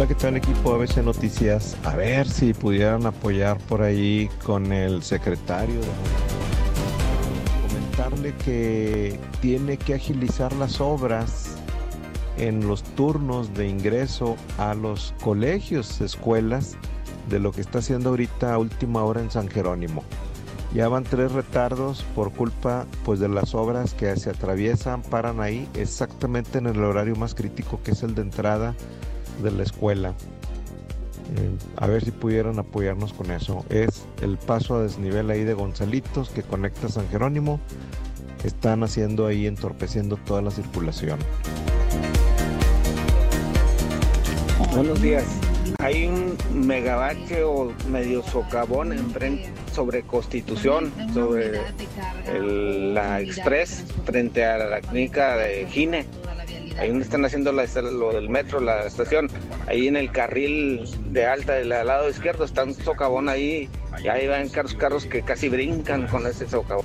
Hola, ¿qué tal equipo ABC Noticias? A ver si pudieran apoyar por ahí con el secretario comentarle que tiene que agilizar las obras en los turnos de ingreso a los colegios, escuelas, de lo que está haciendo ahorita a última hora en San Jerónimo. Ya van 3 retardos por culpa pues de las obras que se atraviesan, paran ahí exactamente en el horario más crítico, que es el de entrada de la escuela. A ver si pudieran apoyarnos con eso. Es el paso a desnivel ahí de Gonzalitos que conecta San Jerónimo. Están haciendo ahí, entorpeciendo toda la circulación. Buenos días. Hay un megabache o medio socavón sobre Constitución, sobre la Express, frente a la clínica de Gine. Ahí donde están haciendo lo del metro, la estación. Ahí en el carril de alta del lado izquierdo está un socavón ahí. Y ahí van carros que casi brincan con ese socavón.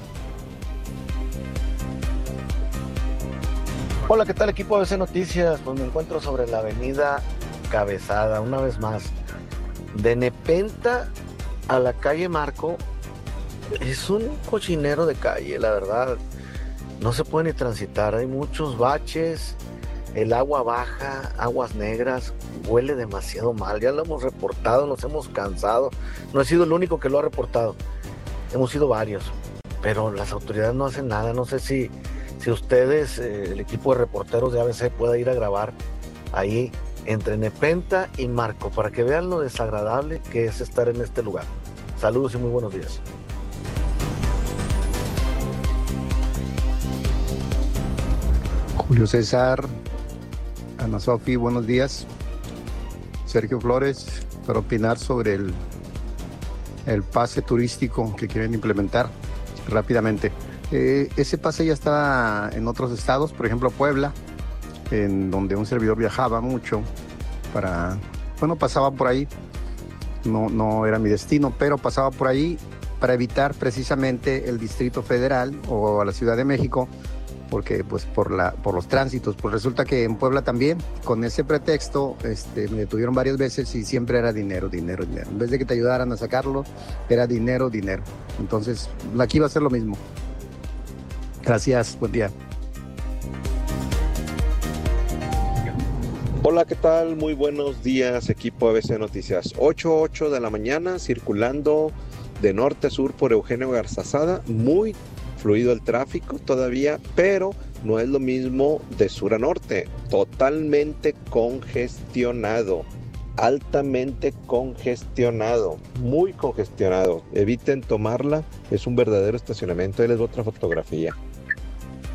Hola, ¿qué tal equipo de ABC Noticias? Pues me encuentro sobre la avenida Cabezada, una vez más. De Nepenta a la calle Marco es un cochinero de calle, la verdad. No se puede ni transitar, hay muchos baches, el agua baja, aguas negras, huele demasiado mal. Ya lo hemos reportado, nos hemos cansado. No he sido el único que lo ha reportado, hemos sido varios, pero las autoridades no hacen nada. No sé si ustedes, el equipo de reporteros de ABC, pueda ir a grabar ahí entre Nepenta y Marco para que vean lo desagradable que es estar en este lugar. Saludos y muy buenos días. Julio César, Ana Sofi, buenos días. Sergio Flores, para opinar sobre el pase turístico que quieren implementar rápidamente. Ese pase ya está en otros estados, por ejemplo Puebla, en donde un servidor viajaba mucho pasaba por ahí, no era mi destino, pero pasaba por ahí para evitar precisamente el Distrito Federal o a la Ciudad de México, porque pues por los tránsitos. Pues resulta que en Puebla también, con ese pretexto, me detuvieron varias veces y siempre era dinero. En vez de que te ayudaran a sacarlo, era dinero. Entonces, aquí va a ser lo mismo. Gracias, buen día. Hola, ¿qué tal? Muy buenos días, equipo ABC Noticias. 8:08 de la mañana, circulando de norte a sur por Eugenio Garzazada. Muy fluido el tráfico todavía, pero no es lo mismo de sur a norte. Totalmente congestionado, altamente congestionado, muy congestionado. Eviten tomarla, es un verdadero estacionamiento. Ahí les doy otra fotografía.